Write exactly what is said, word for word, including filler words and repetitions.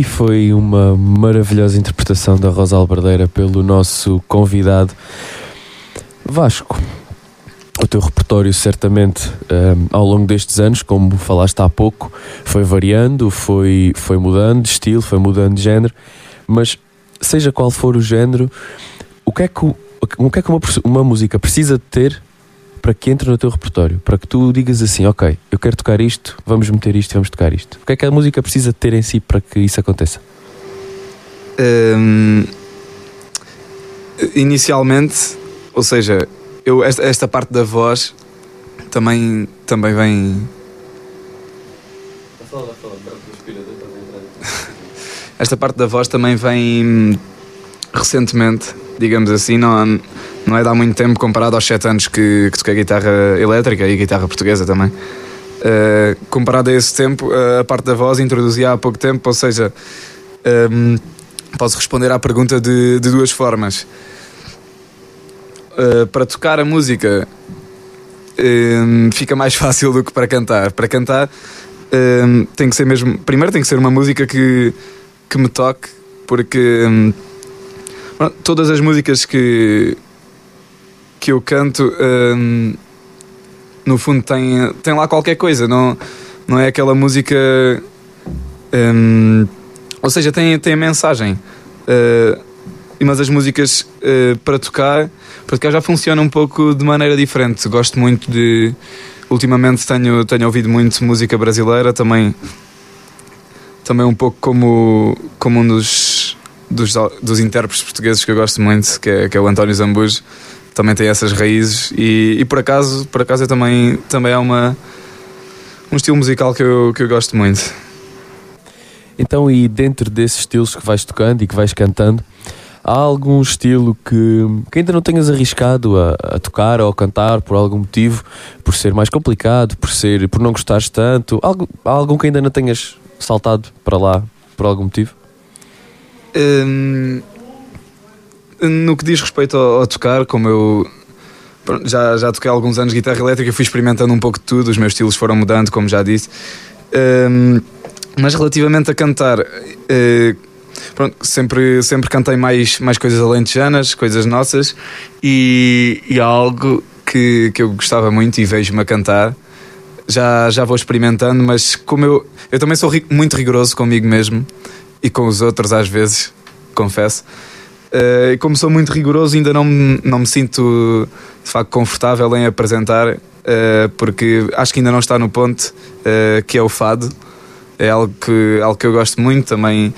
E foi uma maravilhosa interpretação da Rosa Albardeira pelo nosso convidado Vasco. O teu repertório certamente um, ao longo destes anos, como falaste há pouco, foi variando, foi, foi mudando de estilo, foi mudando de género, mas seja qual for o género, o que é que, o, o que, é que uma, uma música precisa de ter para que entre no teu repertório? Para que tu digas assim, ok, eu quero tocar isto, vamos meter isto, vamos tocar isto. O que é que a música precisa de ter em si para que isso aconteça? Um, inicialmente, ou seja, eu, esta, esta parte da voz também, também vem... Esta parte da voz também vem recentemente, digamos assim, não, não é de há muito tempo comparado aos sete anos que, que toquei guitarra elétrica e guitarra portuguesa também. Uh, comparado a esse tempo, a parte da voz introduzia há pouco tempo, ou seja, um, posso responder à pergunta de, de duas formas. Uh, para tocar a música um, fica mais fácil do que para cantar. Para cantar um, tem que ser mesmo, primeiro tem que ser uma música que, que me toque, porque um, todas as músicas que, que eu canto um, no fundo tem, tem lá qualquer coisa, não, não é aquela música um, ou seja, tem, tem a mensagem, uh, mas as músicas uh, para tocar para tocar já funcionam um pouco de maneira diferente. Gosto muito de, ultimamente tenho, tenho ouvido muito música brasileira, também, também um pouco como, como um dos Dos, dos intérpretes portugueses que eu gosto muito, que é, que é o António Zambujo, também tem essas raízes e, e por acaso, por acaso é também, também é uma, um estilo musical que eu, que eu gosto muito. Então, e dentro desses estilos que vais tocando e que vais cantando, há algum estilo que, que ainda não tenhas arriscado a, a tocar ou a cantar por algum motivo, por ser mais complicado, por, ser, por não gostares tanto? Algo, há algum que ainda não tenhas saltado para lá por algum motivo? Hum, no que diz respeito ao, ao tocar, como eu já, já toquei há alguns anos guitarra elétrica, fui experimentando um pouco de tudo, os meus estilos foram mudando, como já disse. Hum, mas relativamente a cantar, uh, pronto, sempre, sempre cantei mais, mais coisas alentejanas, coisas nossas, e, e há algo que, que eu gostava muito e vejo-me a cantar. Já, já vou experimentando, mas como eu, eu também sou ri, muito rigoroso comigo mesmo e com os outros às vezes, confesso. Uh, como sou muito rigoroso, ainda não me, não me sinto de facto confortável em apresentar, uh, porque acho que ainda não está no ponto, uh, que é o fado. É algo que, algo que eu gosto muito, também